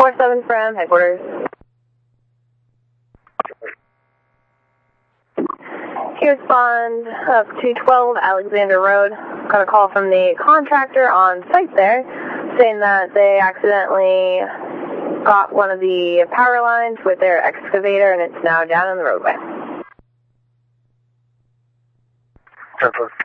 247 from headquarters. Here's Bond up to 12 Alexander Road. Got a call from the contractor on site there saying that they accidentally got one of the power lines with their excavator and it's now down in the roadway. 10-4.